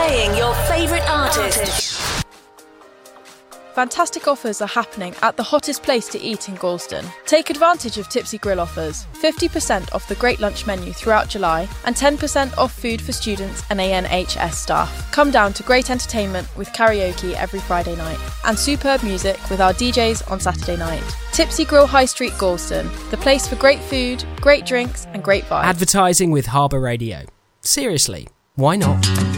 playing your favourite artists. Fantastic offers are happening at the hottest place to eat in Galston. Take advantage of Tipsy Grill offers. 50% off the great lunch menu throughout July and 10% off food for students and ANHS staff. Come down to great entertainment with karaoke every Friday night and superb music with our DJs on Saturday night. Tipsy Grill High Street Galston, the place for great food, great drinks and great vibes. Advertising with Harbour Radio. Seriously, why not?